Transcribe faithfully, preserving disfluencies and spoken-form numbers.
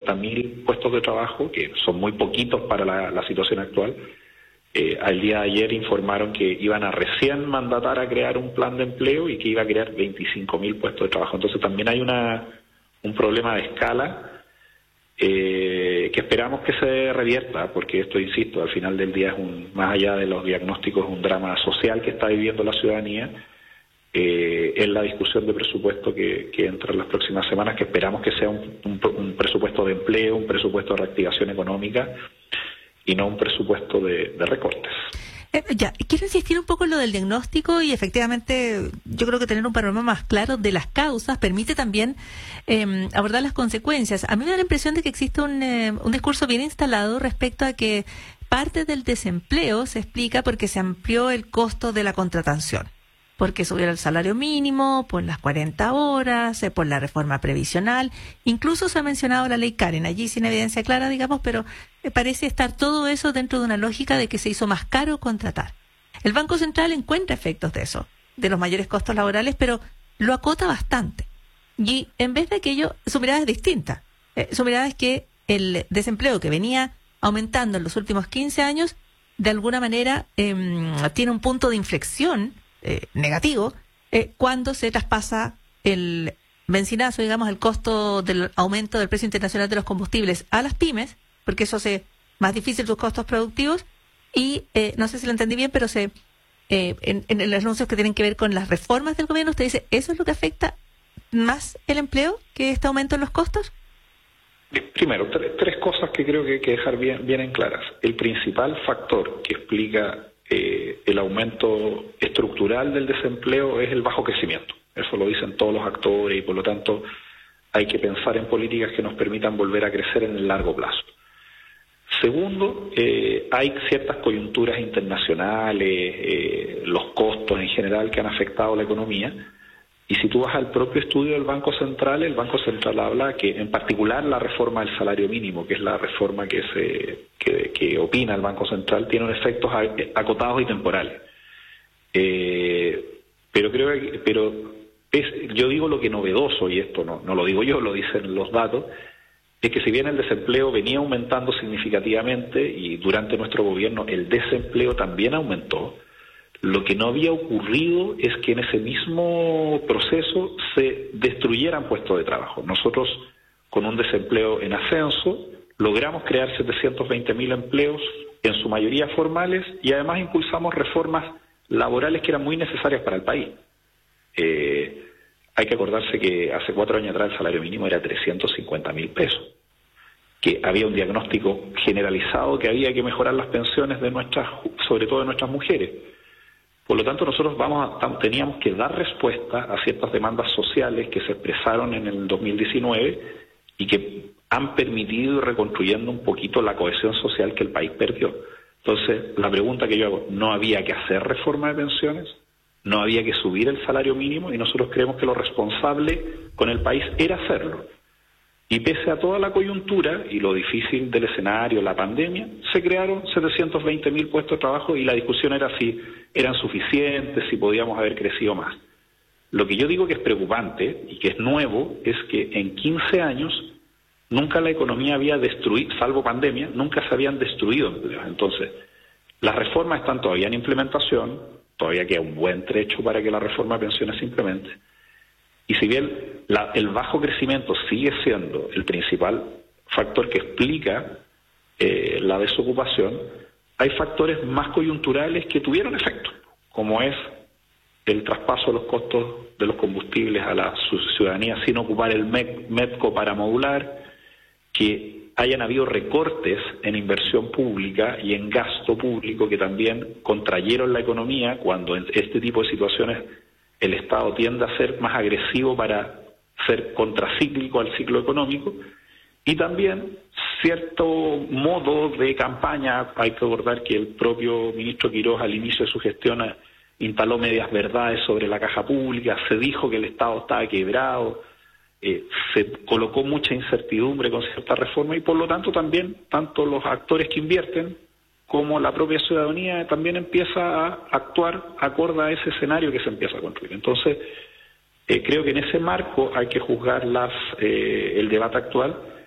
cincuenta mil puestos de trabajo, que son muy poquitos para la, la situación actual. Eh, al día de ayer informaron que iban a recién mandatar a crear un plan de empleo y que iba a crear veinticinco mil puestos de trabajo. Entonces también hay una un problema de escala eh, que esperamos que se revierta, porque esto, insisto, al final del día es un, más allá de los diagnósticos, un drama social que está viviendo la ciudadanía. Eh, en la discusión de presupuesto que, que entra en las próximas semanas, que esperamos que sea un, un, un presupuesto de empleo, un presupuesto de reactivación económica y no un presupuesto de, de recortes. Eh, ya, quiero insistir un poco en lo del diagnóstico y efectivamente yo creo que tener un panorama más claro de las causas permite también eh, abordar las consecuencias. A mí me da la impresión de que existe un, eh, un discurso bien instalado respecto a que parte del desempleo se explica porque se amplió el costo de la contratación, porque subió el salario mínimo, por las cuarenta horas, eh, por la reforma previsional. Incluso se ha mencionado la ley Karen, allí sin evidencia clara, digamos, pero me parece estar todo eso dentro de una lógica de que se hizo más caro contratar. El Banco Central encuentra efectos de eso, de los mayores costos laborales, pero lo acota bastante. Y en vez de aquello, su mirada es distinta. Eh, su mirada es que el desempleo que venía aumentando en los últimos quince años, de alguna manera eh, tiene un punto de inflexión Eh, negativo, eh, cuando se traspasa el benzinazo, digamos, el costo del aumento del precio internacional de los combustibles a las pymes, porque eso hace más difícil sus costos productivos, y eh, no sé si lo entendí bien, pero se eh, en, en los anuncios que tienen que ver con las reformas del gobierno, usted dice, ¿eso es lo que afecta más el empleo que este aumento en los costos? Primero, tres, tres cosas que creo que hay que dejar bien, bien en claras. El principal factor que explica Eh, el aumento estructural del desempleo es el bajo crecimiento. Eso lo dicen todos los actores y por lo tanto hay que pensar en políticas que nos permitan volver a crecer en el largo plazo. Segundo, eh, hay ciertas coyunturas internacionales, eh, los costos en general que han afectado la economía. Y si tú vas al propio estudio del Banco Central, el Banco Central habla que en particular la reforma del salario mínimo, que es la reforma que se que, que opina el Banco Central, tiene efectos acotados y temporales. Eh, pero creo que, pero es, yo digo lo que novedoso, y esto no, no lo digo yo, lo dicen los datos, es que si bien el desempleo venía aumentando significativamente y durante nuestro gobierno el desempleo también aumentó, lo que no había ocurrido es que en ese mismo proceso se destruyeran puestos de trabajo. Nosotros, con un desempleo en ascenso, logramos crear setecientos veinte mil empleos, en su mayoría formales, y además impulsamos reformas laborales que eran muy necesarias para el país. Eh, hay que acordarse que hace cuatro años atrás el salario mínimo era trescientos cincuenta mil pesos, que había un diagnóstico generalizado que había que mejorar las pensiones de nuestras, sobre todo de nuestras mujeres. Por lo tanto, nosotros vamos a, teníamos que dar respuesta a ciertas demandas sociales que se expresaron en el dos mil diecinueve y que han permitido ir reconstruyendo un poquito la cohesión social que el país perdió. Entonces, la pregunta que yo hago, ¿no había que hacer reforma de pensiones? ¿No había que subir el salario mínimo? Y nosotros creemos que lo responsable con el país era hacerlo. Y pese a toda la coyuntura y lo difícil del escenario, la pandemia, se crearon setecientos veinte mil puestos de trabajo y la discusión era si eran suficientes, si podíamos haber crecido más. Lo que yo digo que es preocupante y que es nuevo es que en quince años nunca la economía había destruido, salvo pandemia, nunca se habían destruido empleos. Entonces, las reformas están todavía en implementación, todavía queda un buen trecho para que la reforma de pensiones se implemente. Y si bien la, el bajo crecimiento sigue siendo el principal factor que explica eh, la desocupación, hay factores más coyunturales que tuvieron efecto, como es el traspaso de los costos de los combustibles a la ciudadanía sin ocupar el MEPCO para modular, que hayan habido recortes en inversión pública y en gasto público que también contrayeron la economía cuando en este tipo de situaciones el Estado tiende a ser más agresivo para ser contracíclico al ciclo económico, y también cierto modo de campaña. Hay que recordar que el propio ministro Quirós al inicio de su gestión instaló medias verdades sobre la caja pública, se dijo que el Estado estaba quebrado, eh, se colocó mucha incertidumbre con cierta reforma y por lo tanto también tanto los actores que invierten como la propia ciudadanía también empieza a actuar acorde a ese escenario que se empieza a construir. Entonces, eh, creo que en ese marco hay que juzgar las, eh, el debate actual